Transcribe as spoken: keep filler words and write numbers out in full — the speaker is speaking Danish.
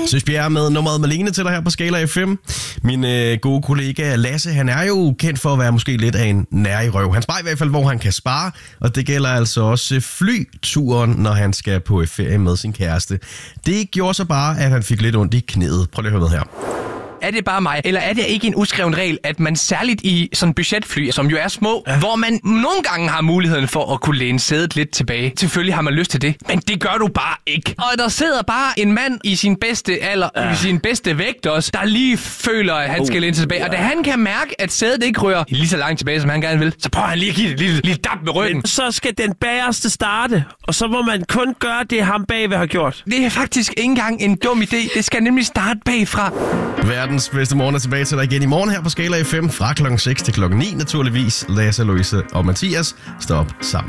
Søs Bjerre med nummeret Malene til dig her på Skala F M. Min øh, gode kollega Lasse, han er jo kendt for at være måske lidt af en nær i røv. Han sparer i hvert fald, hvor han kan spare, og det gælder altså også flyturen, når han skal på ferie med sin kæreste. Det gjorde så bare, at han fik lidt ondt i knæet. Prøv lige at høre med her. Er det bare mig, eller er det ikke en uskreven regel, at man særligt i sådan budgetfly, som jo er små, ja. hvor man nogle gange har muligheden for at kunne læne sædet lidt tilbage. Selvfølgelig har man lyst til det, men det gør du bare ikke. Og der sidder bare en mand i sin bedste alder, ja. i sin bedste vægt også, der lige føler, at han skal uh, læne sig tilbage. Ja. Og da han kan mærke, at sædet ikke rører lige så langt tilbage, som han gerne vil, så prøver han lige at give det lille, lille dab med ryggen. Men så skal den bagerste starte, og så må man kun gøre det, ham bagved har gjort. Det er faktisk ikke engang en dum idé. Det skal nemlig starte bagfra. Verdens bedste morgen er tilbage til dig igen i morgen her på Skala F M fra klokken seks til klokken ni naturligvis. Lasse, Louise og Mathias står op sammen.